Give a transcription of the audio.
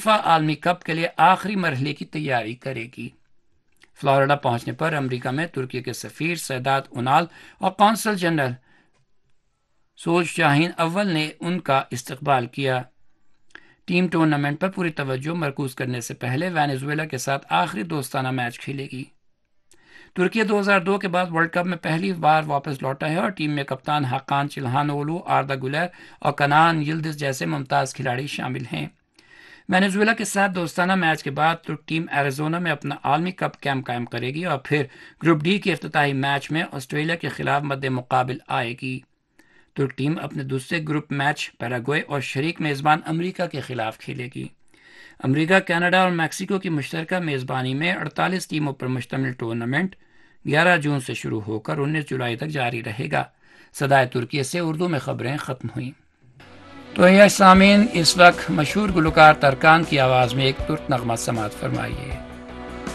FIFA عالمی cup کے لیے آخری مرحلے کی تیاری کرے گی۔ فلوریڈا پہنچنے پر امریکہ میں ترکی کے سفیر سیدات اونال اور قونصل جنرل سوج شاہین اول نے ان کا استقبال کیا۔ ٹیم ٹورنامنٹ پر پوری توجہ مرکوز کرنے سے پہلے وینزویلا کے ساتھ آخری دوستانہ میچ کھیلے گی۔ ترکی 2002 کے بعد ورلڈ کپ میں پہلی بار واپس لوٹا ہے اور ٹیم میں کپتان حقان چلہانوغلو، آردا گولر اور کنان یلدز جیسے ممتاز کھلاڑی شامل ہیں۔ وینزویلا کے ساتھ دوستانہ میچ کے بعد ترک ٹیم ایریزونا میں اپنا عالمی کپ کیمپ قائم کرے گی اور پھر گروپ ڈی کے افتتاحی میچ میں آسٹریلیا کے خلاف مد مقابل آئے گی۔ ترک ٹیم اپنے دوسرے گروپ میچ پیراگوئے اور شریک میزبان امریکہ کے خلاف کھیلے گی۔ امریکہ، کینیڈا اور میکسیکو کی مشترکہ میزبانی میں 48 ٹیموں پر مشتمل ٹورنامنٹ 11 جون سے شروع ہو کر 19 جولائی تک جاری رہے گا۔ صدائے ترکیہ سے اردو میں خبریں ختم ہوئیں۔ تو یہ سامعین، اس وقت مشہور گلوکار ترکان کی آواز میں ایک ترک نغمہ سماعت فرمائیے۔